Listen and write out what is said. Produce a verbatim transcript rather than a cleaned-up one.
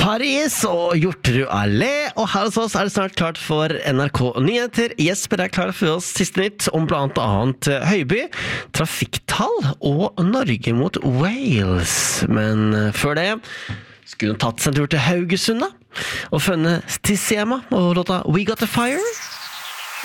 Paris og Hjorterud Allé, og her hos oss er det snart klart for N R K Nyheter. Jesper er klar for oss siste nytt om blant annet Høyby, trafikktall og Norge mot Wales. Men før det skulle hun tatt seg en tur til Haugesund da, og funnet Tissema og låta We Got The Fire.